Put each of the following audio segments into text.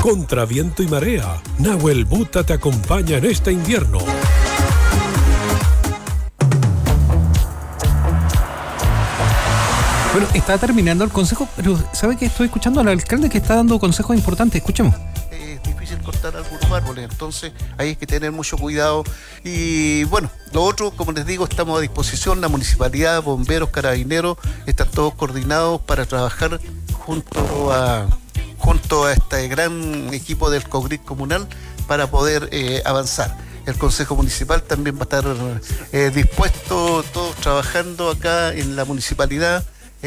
Contra viento y marea, Nahuel Buta te acompaña en este invierno. Bueno, está terminando el consejo, pero ¿sabe que estoy escuchando al alcalde que está dando consejos importantes? Escuchemos. Es difícil cortar algunos árboles, entonces hay que tener mucho cuidado. Y bueno, lo otro, como les digo, estamos a disposición, la municipalidad, bomberos, carabineros, están todos coordinados para trabajar junto a este gran equipo del COGRID comunal para poder avanzar. El Consejo Municipal también va a estar dispuesto, todos trabajando acá en la municipalidad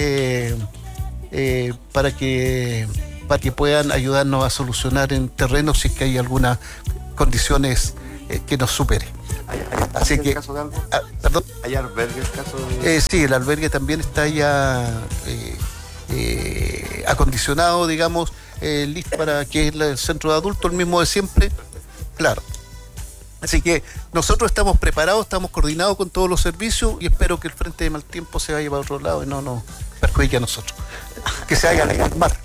para que puedan ayudarnos a solucionar en terreno si es que hay algunas condiciones que nos superen. Así que, caso de algo? ¿Perdón? ¿Hay albergue el caso de...? Sí, el albergue también está ya acondicionado, digamos, listo para que es el centro de adultos, el mismo de siempre, claro. Así que nosotros estamos preparados, estamos coordinados con todos los servicios y espero que el frente de mal tiempo se vaya para otro lado y no nos perjudique a nosotros. Que se haga legal mar.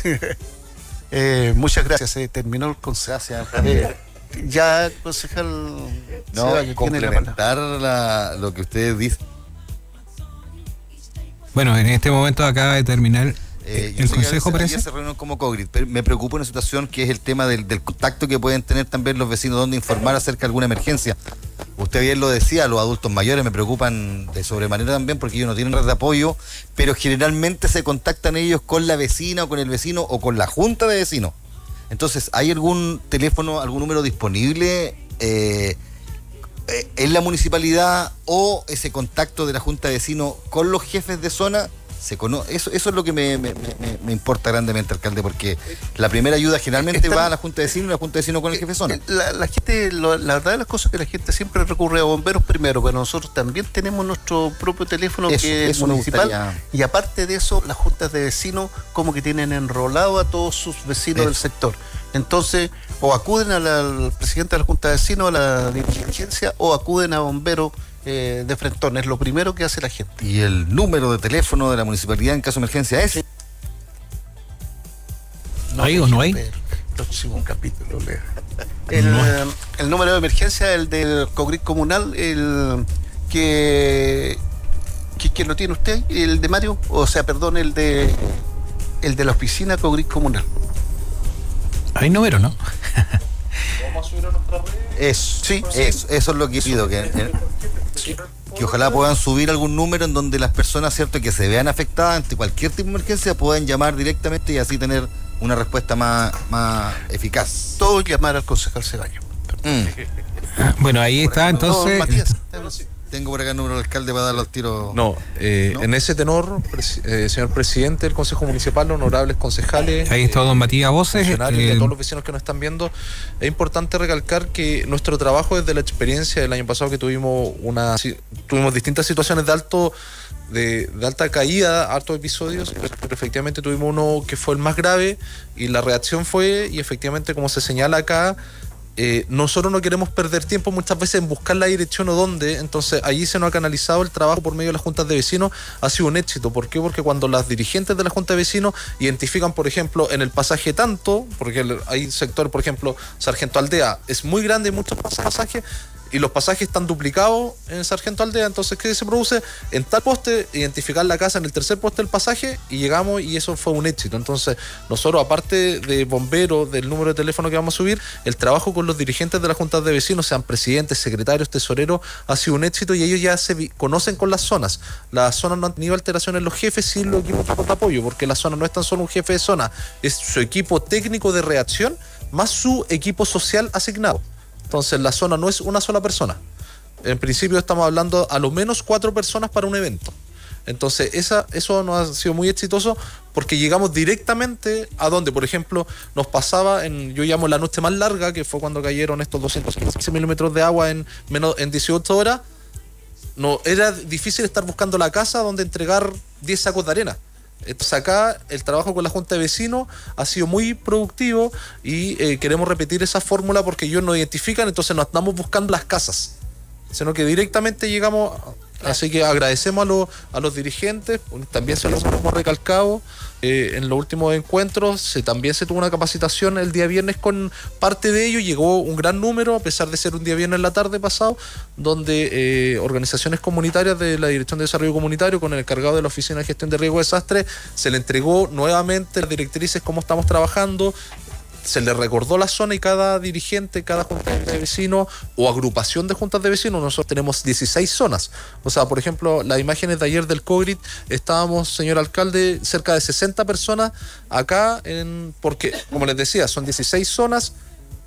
Muchas gracias, se terminó el consejo. Gracias. Ya, concejal... No, complementar lo que usted dice. Bueno, en este momento acaba de terminar el consejo, parece. Se reunión como COGRID, pero me preocupa una situación que es el tema del contacto que pueden tener también los vecinos, donde informar acerca de alguna emergencia. Usted bien lo decía, los adultos mayores me preocupan de sobremanera también porque ellos no tienen red de apoyo, pero generalmente se contactan ellos con la vecina o con el vecino o con la junta de vecinos. Entonces, ¿hay algún teléfono, algún número disponible en la municipalidad o ese contacto de la junta de vecinos con los jefes de zona? Eso es lo que me importa grandemente, alcalde, porque la primera ayuda generalmente va a la junta de vecinos y la junta de vecinos con el jefe de zona. La gente, la verdad de las cosas es que la gente siempre recurre a bomberos primero, pero nosotros también tenemos nuestro propio teléfono que es municipal, y aparte de eso, las juntas de vecinos como que tienen enrolado a todos sus vecinos del sector. Entonces, o acuden al presidente de la junta de vecinos, a la dirigencia, o acuden a bomberos de frentón. Es lo primero que hace la gente. ¿Y el número de teléfono de la municipalidad en caso de emergencia es? ¿Hay o no hay? El próximo capítulo, Lea. El número de emergencia, el del COGRID comunal, el que lo tiene usted, el de Mario, o sea, perdón, el de la oficina COGRID comunal. Hay número, ¿no? ¿Vamos a subir a nuestra red? Eso es lo que pido, que ojalá puedan subir algún número en donde las personas, cierto, que se vean afectadas ante cualquier tipo de emergencia puedan llamar directamente y así tener una respuesta más eficaz. Todos llamar al concejal Ceballos. Bueno, ahí está, entonces... No, Matías, tengo por acá el número del alcalde para darlo al tiro. No, en ese tenor, señor presidente del Consejo Municipal, honorables concejales, ahí está don Matías Voces, y a todos los vecinos que nos están viendo, es importante recalcar que nuestro trabajo desde la experiencia del año pasado, que tuvimos distintas situaciones de alta caída, altos episodios, pero efectivamente tuvimos uno que fue el más grave y la reacción fue, y efectivamente como se señala acá, nosotros no queremos perder tiempo muchas veces en buscar la dirección o dónde, entonces allí se nos ha canalizado el trabajo por medio de las juntas de vecinos, ha sido un éxito. ¿Por qué? Porque cuando las dirigentes de la junta de vecinos identifican, por ejemplo, en el pasaje tanto, porque hay sector, por ejemplo, Sargento Aldea, es muy grande, hay muchos pasajes, y los pasajes están duplicados en Sargento Aldea, entonces ¿qué se produce? En tal poste, identificar la casa en el tercer poste del pasaje y llegamos y eso fue un éxito. Entonces nosotros, aparte de bomberos, del número de teléfono que vamos a subir, el trabajo con los dirigentes de las juntas de vecinos, sean presidentes, secretarios, tesoreros, ha sido un éxito y ellos ya se conocen con las zonas. Las zonas no han tenido alteraciones en los jefes sin los equipos de apoyo, porque la zona no es tan solo un jefe de zona, es su equipo técnico de reacción más su equipo social asignado. Entonces la zona no es una sola persona. En principio estamos hablando a lo menos 4 personas para un evento. Entonces eso nos ha sido muy exitoso porque llegamos directamente a donde, por ejemplo, nos pasaba yo llamo la noche más larga, que fue cuando cayeron estos 215 milímetros de agua en 18 horas. No, era difícil estar buscando la casa donde entregar 10 sacos de arena. Entonces acá el trabajo con la Junta de Vecinos ha sido muy productivo y queremos repetir esa fórmula porque ellos nos identifican, entonces no estamos buscando las casas, sino que directamente llegamos Así que agradecemos a los dirigentes, también se los hemos recalcado. En los últimos encuentros también se tuvo una capacitación el día viernes con parte de ello, llegó un gran número, a pesar de ser un día viernes en la tarde pasado, donde organizaciones comunitarias de la Dirección de Desarrollo Comunitario, con el encargado de la Oficina de Gestión de Riesgo de Desastre, se le entregó nuevamente las directrices, cómo estamos trabajando. Se le recordó la zona y cada dirigente, cada junta de vecinos o agrupación de juntas de vecinos, nosotros tenemos 16 zonas. O sea, por ejemplo, las imágenes de ayer del COGRIT, estábamos, señor alcalde, cerca de 60 personas acá, porque, como les decía, son 16 zonas,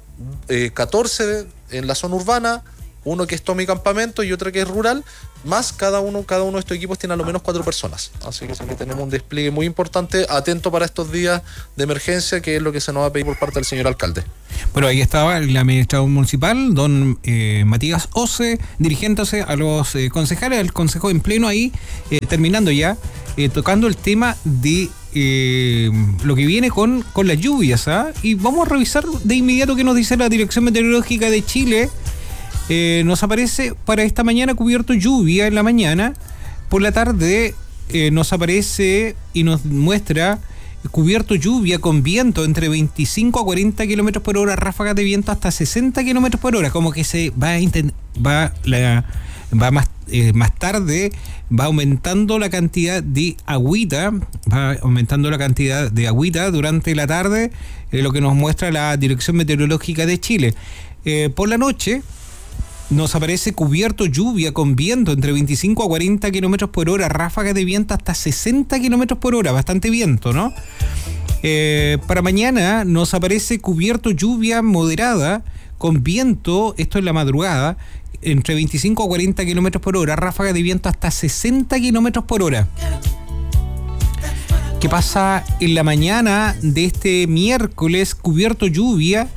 14 en la zona urbana, uno que es Tomi Campamento y otro que es rural, más cada uno de estos equipos tiene a lo menos 4 personas. Así que tenemos un despliegue muy importante, atento para estos días de emergencia, que es lo que se nos va a pedir por parte del señor alcalde. Bueno, ahí estaba el administrador municipal, don Matías Ose, dirigiéndose a los concejales, al consejo en pleno ahí, terminando ya, tocando el tema de lo que viene con las lluvias, ¿ah? Y vamos a revisar de inmediato qué nos dice la Dirección Meteorológica de Chile. Nos aparece para esta mañana cubierto lluvia en la mañana. Por la tarde nos aparece y nos muestra cubierto lluvia con viento entre 25 a 40 kilómetros por hora, ráfagas de viento hasta 60 kilómetros por hora. Como que se va más tarde, va aumentando la cantidad de agüita, durante la tarde, lo que nos muestra la Dirección Meteorológica de Chile. Por la noche nos aparece cubierto lluvia con viento entre 25 a 40 kilómetros por hora, ráfagas de viento hasta 60 kilómetros por hora, bastante viento, ¿no? Para mañana nos aparece cubierto lluvia moderada con viento, esto es la madrugada, entre 25 a 40 kilómetros por hora, ráfagas de viento hasta 60 kilómetros por hora. ¿Qué pasa en la mañana de este miércoles? Cubierto lluvia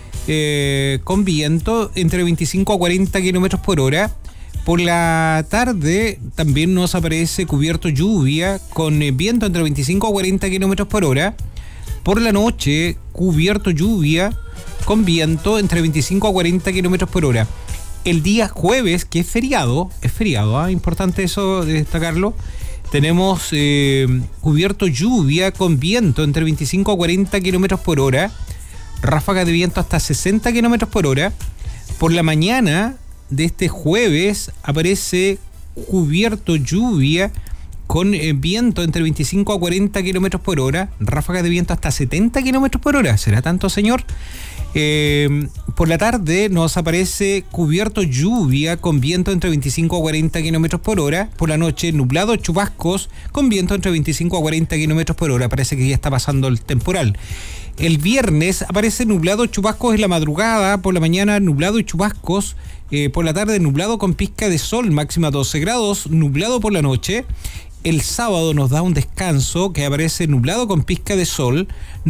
con viento entre 25 a 40 kilómetros por hora. Por la tarde también nos aparece cubierto lluvia con viento entre 25 a 40 kilómetros por hora. Por la noche, cubierto lluvia con viento entre 25 a 40 kilómetros por hora. El día jueves, que es feriado, importante eso de destacarlo, tenemos cubierto lluvia con viento entre 25 a 40 kilómetros por hora. Ráfagas de viento hasta 60 kilómetros por hora. Por la mañana de este jueves aparece cubierto lluvia con viento entre 25 a 40 kilómetros por hora, ráfagas de viento hasta 70 kilómetros por hora. ¿Será tanto, señor? Por la tarde nos aparece cubierto lluvia con viento entre 25 a 40 kilómetros por hora. Por la noche, nublado, chubascos con viento entre 25 a 40 kilómetros por hora. Parece que ya está pasando el temporal. El viernes aparece nublado, chubascos en la madrugada. Por la mañana, nublado y chubascos. Por la tarde, nublado con pizca de sol, máxima 12 grados. Nublado por la noche. El sábado nos da un descanso, que aparece nublado con pizca de sol,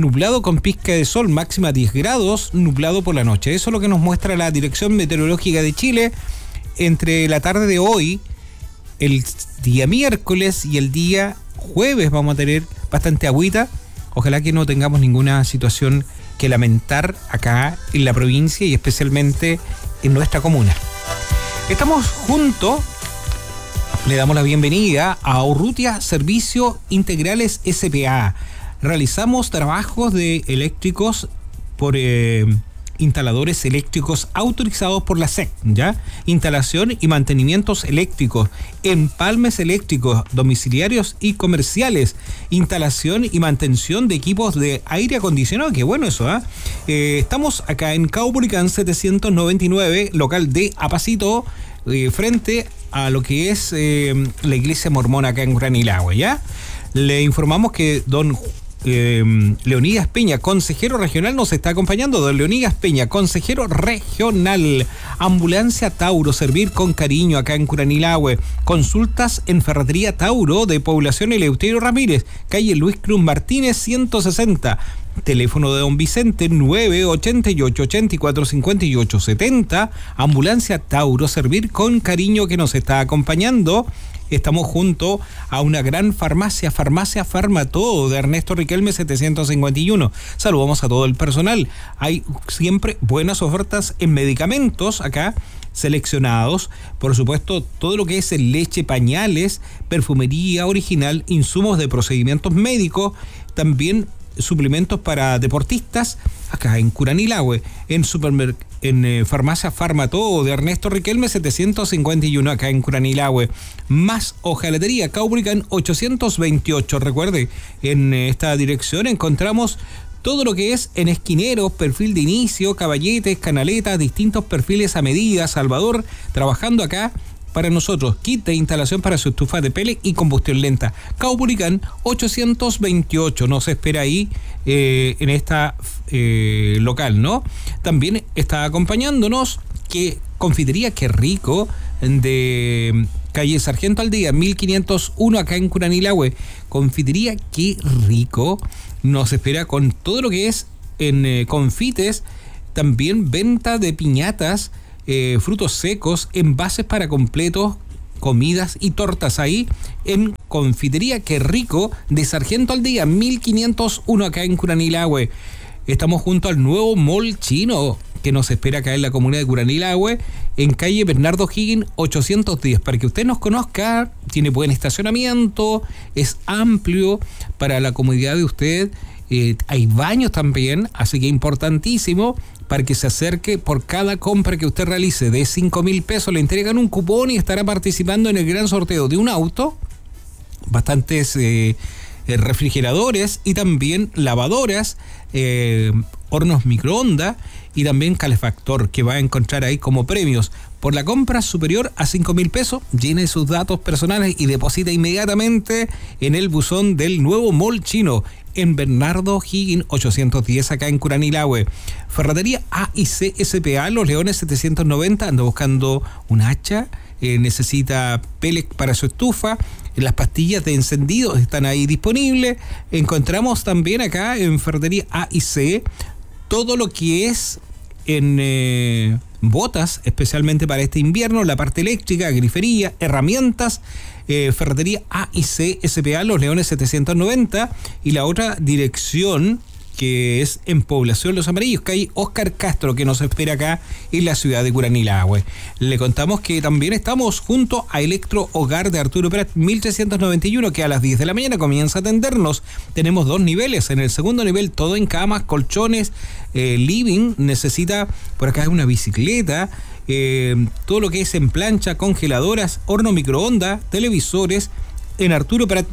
máxima 10 grados, nublado por la noche. Eso es lo que nos muestra la Dirección Meteorológica de Chile entre la tarde de hoy, el día miércoles y el día jueves. Vamos a tener bastante agüita. Ojalá que no tengamos ninguna situación que lamentar acá en la provincia y especialmente en nuestra comuna. Estamos juntos. Le damos la bienvenida a Urrutia Servicios Integrales S.p.A. Realizamos trabajos de eléctricos por instaladores eléctricos autorizados por la SEC, ¿ya? Instalación y mantenimientos eléctricos, empalmes eléctricos, domiciliarios y comerciales, instalación y mantención de equipos de aire acondicionado, qué bueno eso, ¿ah? Estamos acá en Caupolicán 799, local de Apacito, frente a lo que es la iglesia mormona acá en Curanilahue, ¿ya? Le informamos que don Leonidas Peña, consejero regional, nos está acompañando. Don Leonidas Peña, consejero regional. Ambulancia Tauro, servir con cariño acá en Curanilahue. Consultas en Ferretería Tauro de Población Eleuterio Ramírez, calle Luis Cruz Martínez 160. Teléfono de don Vicente 988-8458-70. Ambulancia Tauro, servir con cariño, que nos está acompañando. Estamos junto a una gran farmacia, Farmacia Farmatodo de Ernesto Riquelme 751. Saludamos a todo el personal. Hay siempre buenas ofertas en medicamentos acá. seleccionados. Por supuesto, todo lo que es leche, pañales, perfumería original, insumos de procedimientos médicos, también suplementos para deportistas, acá en Curanilahue, en farmacia Farmatodo de Ernesto Riquelme 751, acá en Curanilahue. Más hojalatería Caubrican 828. Recuerde, en esta dirección encontramos todo lo que es en esquineros, perfil de inicio, caballetes, canaletas, distintos perfiles a medida. Salvador trabajando acá para nosotros, kit de instalación para su estufa de pele y combustión lenta. Caubrican 828, nos espera ahí en esta local, ¿no? También está acompañándonos que Confitería Qué Rico, de calle Sargento Aldea 1501, acá en Curanilahue. Confitería Qué Rico nos espera con todo lo que es en confites, también venta de piñatas, frutos secos, envases para completos, comidas y tortas ahí en Confitería Qué Rico de Sargento Aldea 1501, acá en Curanilahue. Estamos junto al nuevo mall chino que nos espera acá en la comuna de Curanilahue, en calle Bernardo Higgins 810. Para que usted nos conozca, tiene buen estacionamiento, es amplio para la comodidad de usted, hay baños también, así que importantísimo para que se acerque. Por cada compra que usted realice de 5.000 pesos le entregan un cupón y estará participando en el gran sorteo de un auto, bastantes refrigeradores y también lavadoras, hornos microondas y también calefactor, que va a encontrar ahí como premios. Por la compra superior a 5.000 pesos, llene sus datos personales y deposita inmediatamente en el buzón del nuevo mall chino en Bernardo Higgins 810, acá en Curanilahue. Ferretería A&C SPA Los Leones 790, anda buscando un hacha, necesita pellets para su estufa. Las pastillas de encendido están ahí disponibles. Encontramos también acá en Ferretería A&C todo lo que es en botas, especialmente para este invierno, la parte eléctrica, grifería, herramientas. Ferretería A&C SPA Los Leones 790, y la otra dirección que es en Población Los Amarillos, calle Oscar Castro, que nos espera acá en la ciudad de Curanilahue. Le contamos que también estamos junto a Electro Hogar de Arturo Prat 1391, que a las 10 de la mañana comienza a atendernos. Tenemos 2 niveles. En el segundo nivel, todo en camas, colchones, living. Necesita por acá una bicicleta, todo lo que es en plancha, congeladoras, horno microondas, televisores. En Arturo Prat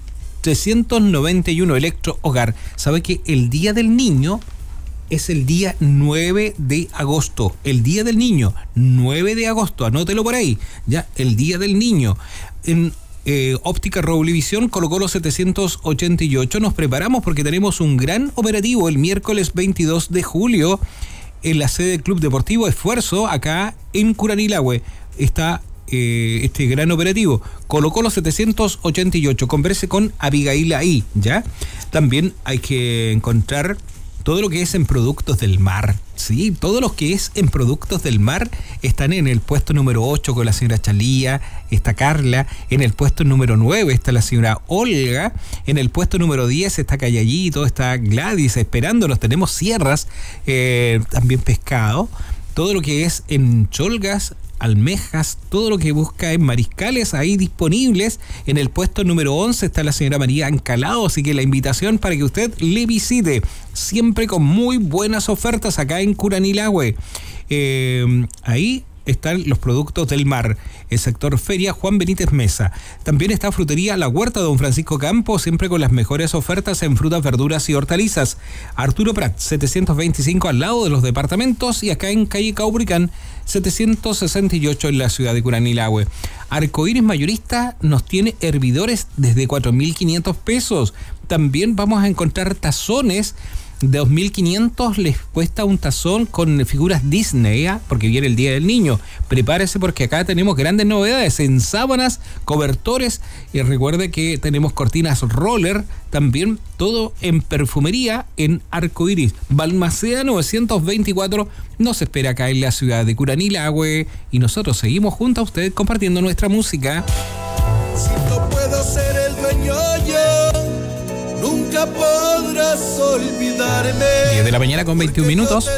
1391, Electro Hogar. ¿Sabe que el Día del Niño es el día 9 de agosto? El Día del Niño, 9 de agosto, anótelo por ahí. Ya, el Día del Niño. En Óptica Roblevisión colocó los 788. Nos preparamos porque tenemos un gran operativo el miércoles 22 de julio en la sede del Club Deportivo Esfuerzo, acá en Curanilahue. Está este gran operativo. Colocó los 788. Converse con Abigail ahí, ¿ya? También hay que encontrar todo lo que es en productos del mar. Sí, todo lo que es en productos del mar están en el puesto número 8 con la señora Chalía, está Carla. En el puesto número 9 está la señora Olga. En el puesto número 10 está Callallito, está Gladys esperándonos. Tenemos sierras, también pescado. Todo lo que es en cholgas, almejas, todo lo que busca en mariscales ahí disponibles. En el puesto número 11 está la señora María Ancalao, así que la invitación para que usted le visite, siempre con muy buenas ofertas acá en Curanilahue. Ahí están los productos del mar. El sector feria Juan Benítez Mesa. También está frutería La Huerta Don Francisco Campos, siempre con las mejores ofertas en frutas, verduras y hortalizas. Arturo Prat 725 al lado de los departamentos, y acá en calle Caubrican 768 en la ciudad de Curanilahue. Arcoíris Mayorista nos tiene hervidores desde 4.500 pesos. También vamos a encontrar tazones de 2.500. Les cuesta un tazón con figuras Disney, porque viene el Día del Niño. Prepárese porque acá tenemos grandes novedades en sábanas, cobertores, y recuerde que tenemos cortinas roller, también todo en perfumería en Arcoíris. Balmaceda 924 nos espera acá en la ciudad de Curanilahue, y nosotros seguimos junto a usted compartiendo nuestra música. Si no puedo ser el dueño yo, nunca podrás olvidarme. 10 de la mañana con 21 minutos.